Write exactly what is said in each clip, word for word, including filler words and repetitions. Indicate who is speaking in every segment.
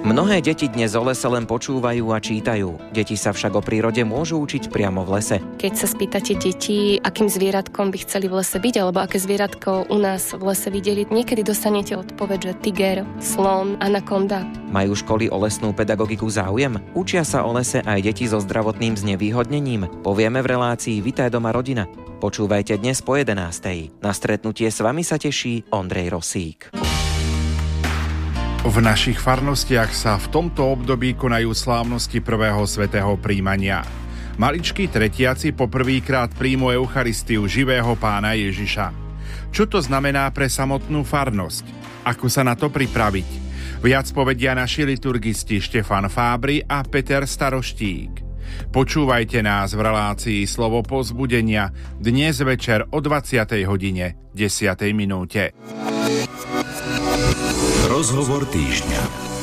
Speaker 1: Mnohé deti dnes o lese len počúvajú a čítajú. Deti sa však o prírode môžu učiť priamo v lese.
Speaker 2: Keď sa spýtate detí, akým zvieratkom by chceli v lese byť, alebo aké zvieratko u nás v lese videli, niekedy dostanete odpoveď, že tiger, slon, anakonda.
Speaker 1: Majú školy o lesnú pedagogiku záujem? Učia sa o lese aj deti so zdravotným znevýhodnením? Povieme v relácii Vitaj doma rodina. Počúvajte dnes po jedenástej. Na stretnutie s vami sa teší Ondrej Rosík.
Speaker 3: V našich farnostiach sa v tomto období konajú slávnosti prvého svätého príjmania. Maličkí tretiaci poprvýkrát príjmu Eucharistiu živého Pána Ježiša. Čo to znamená pre samotnú farnosť? Ako sa na to pripraviť? Viac povedia naši liturgisti Štefan Fábry a Peter Staroštík. Počúvajte nás v relácii Slovo povzbudenia dnes večer o dvadsiatej hodine desiatej minúte.
Speaker 4: Rozhovor týždňa.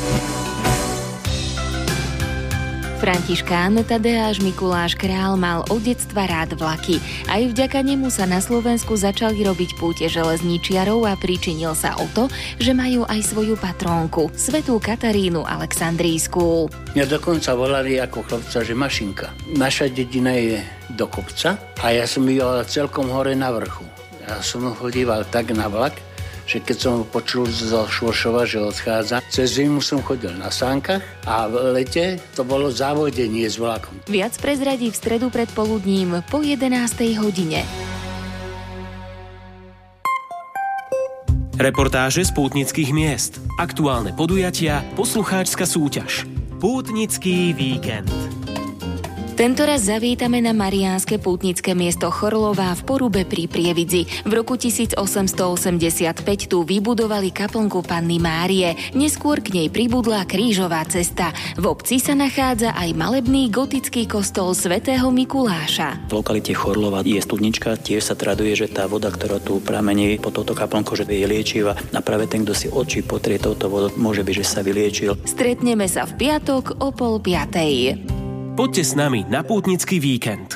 Speaker 5: Františkán Tadeáš Mikuláš Král mal od detstva rád vlaky. Aj vďaka nemu sa na Slovensku začali robiť púte železničiarov a pričinil sa o to, že majú aj svoju patrónku, svätú Katarínu Alexandrijskú.
Speaker 6: Mňa dokonca volali ako chlapca, že mašinka. Naša dedina je do kopca a ja som býval celkom hore na vrchu. Ja som chodíval tak na vlak, že keď som počul zo Švošova, že odchádza, cez zimu som chodil na sánkach a v lete to bolo závodenie s vlakom.
Speaker 5: Viac prezradí v stredu predpoludním po jedenástej hodine.
Speaker 7: Reportáže z pútnických miest, aktuálne podujatia, poslucháčska súťaž. Pútnický víkend.
Speaker 5: Tentoraz zavítame na mariánske pútnické miesto Chorlová v Porube pri Prievidzi. V roku tisícosemstoosemdesiatpäť tu vybudovali kaplnku Panny Márie. Neskôr k nej pribudla krížová cesta. V obci sa nachádza aj malebný gotický kostol svätého Mikuláša.
Speaker 8: V lokalite Chorlova je studnička, tiež sa traduje, že tá voda, ktorá tu pramení po touto kaplnku, že je liečivá a práve ten, kto si oči potrie touto vodou, môže byť, že sa vyliečil.
Speaker 5: Stretneme sa v piatok o pol piatej.
Speaker 7: Poďte s nami na pútnický víkend.